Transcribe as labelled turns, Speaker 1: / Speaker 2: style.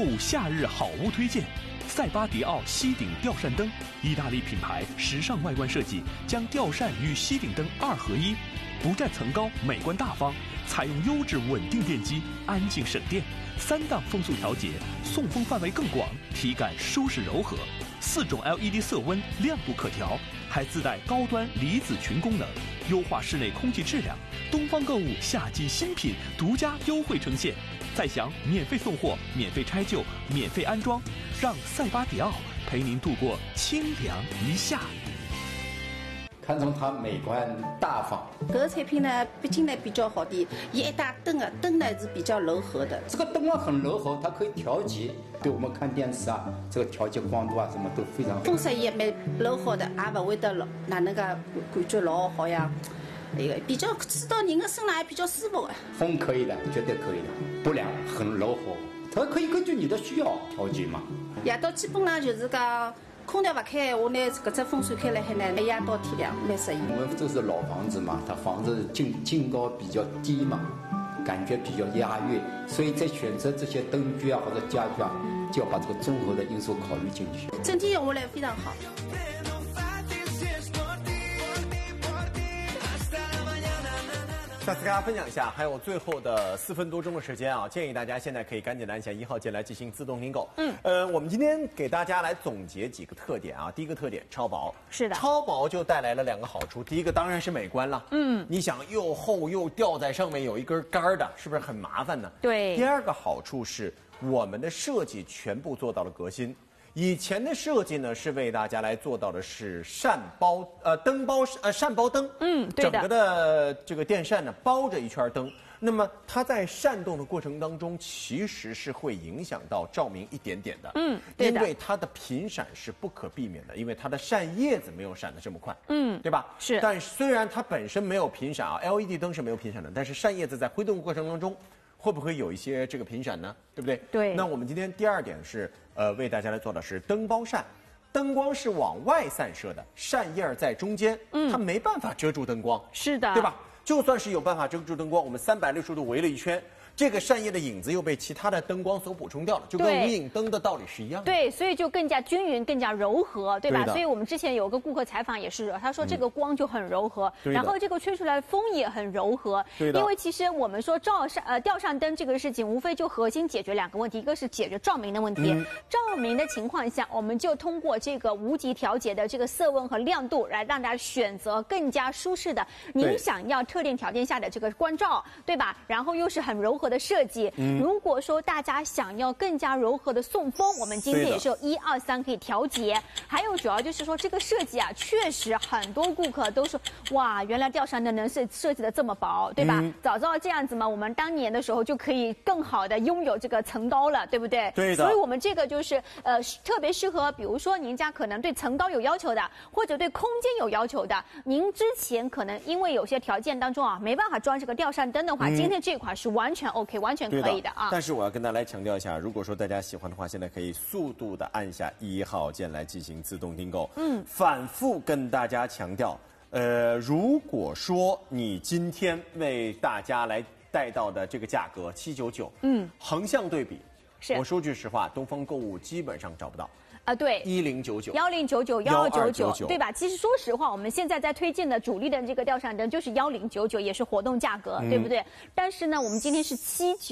Speaker 1: 物夏日好物推荐：塞巴迪奥吸顶吊扇灯，意大利品牌，时尚外观设计，将吊扇与吸顶灯2合一，不占层高，美观大方，采用优质稳定电机，安静省电，3档风速调节，送风范围更广，体感舒适柔和，4种 LED 色温，亮度可调，还自带高端离子群功能，优化室内空气质量。东方购物夏季新品独家优惠呈现，再享免费送货、免费拆旧、免费安装，让塞巴迪奥陪您度过清凉一夏。
Speaker 2: 看中它美观大方。
Speaker 3: 这个产品呢，毕竟呢比较好的，一打灯啊，灯呢是比较柔和的。
Speaker 2: 这个灯光很柔和，它可以调节，对我们看电视啊，这个调节光度啊，什么都非常好。
Speaker 3: 风色也蛮柔和的，也不会得老哪能个感觉老好像，那个比较吹到人的身上还比较舒服的。
Speaker 2: 风可以的，绝对可以的，不凉，很柔和，它可以根据你的需要调节嘛。
Speaker 3: 夜到基本上就是讲。空调不开的话呢，搿只风扇开了海呢，一夜到天亮蛮适宜。
Speaker 2: 我们这是老房子嘛，它房子净高比较低嘛，感觉比较压抑，所以在选择这些灯具啊或者家具啊，就要把这个综合的因素考虑进去。
Speaker 3: 整体用下来非常好。
Speaker 4: 再次跟大家分享一下，还有最后的4分多钟的时间啊，建议大家现在可以赶紧按下1号键来进行自动订购。我们今天给大家来总结几个特点啊。第一个特点，超薄。
Speaker 5: 是的，
Speaker 4: 超薄就带来了2个好处。第一个当然是美观了，你想又厚又吊在上面有一根杆的，是不是很麻烦呢？
Speaker 5: 对。
Speaker 4: 第2个好处是我们的设计全部做到了革新。以前的设计呢，是为大家来做到的是扇包灯，
Speaker 5: 对的，
Speaker 4: 整个的这个电扇呢包着一圈灯，那么它在扇动的过程当中，其实是会影响到照明一点点的，
Speaker 5: 对的，
Speaker 4: 因为它的频闪是不可避免的，因为它的扇叶子没有闪得这么快，对吧？
Speaker 5: 是，
Speaker 4: 但是虽然它本身没有频闪啊 ，LED 灯是没有频闪的，但是扇叶子在挥动过程当中。会不会有一些这个频闪呢？对不对？
Speaker 5: 对。
Speaker 4: 那我们今天第2点是，为大家来做的是灯包扇，灯光是往外散射的，扇叶在中间，它没办法遮住灯光，
Speaker 5: 是的，
Speaker 4: 对吧？就算是有办法遮住灯光，我们360度围了一圈。这个扇叶的影子又被其他的灯光所补充掉了，就跟无影灯的道理是一样的。
Speaker 5: 对，所以就更加均匀、更加柔和，对吧？
Speaker 4: 对，
Speaker 5: 所以我们之前有个顾客采访也是，他说这个光就很柔和，然后这个吹出来的风也很柔和。
Speaker 4: 对的。
Speaker 5: 因为其实我们说吊扇灯这个事情，无非就核心解决2个问题，一个是解决照明的问题。照明的情况下，我们就通过这个无极调节的这个色温和亮度，来让大家选择更加舒适的您想要特定条件下的这个光照，对吧？然后又是很柔和的设计。如果说大家想要更加柔和的送风，我们今天也是有1、2、3可以调节。还有主要就是说这个设计啊，确实很多顾客都说，哇，原来吊扇灯能设计的这么薄，对吧？早知道这样子嘛，我们当年的时候就可以更好的拥有这个层高了，对不对？
Speaker 4: 对的。
Speaker 5: 所以我们这个就是特别适合，比如说您家可能对层高有要求的，或者对空间有要求的，您之前可能因为有些条件当中啊没办法装这个吊扇灯的话，今天这款是完全 OK， 完全可以的啊。
Speaker 4: 但是我要跟大家来强调一下，如果说大家喜欢的话，现在可以速度的按下1号键来进行自动订购。反复跟大家强调，如果说你今天为大家来带到的这个价格799，横向对比，我说句实话，东方购物基本上找不到。
Speaker 5: 对
Speaker 4: ，1099、
Speaker 5: 1099、1299，对吧？其实说实话，我们现在在推荐的主力的这个吊扇灯就是1099，也是活动价格，对不对？但是呢，我们今天是799。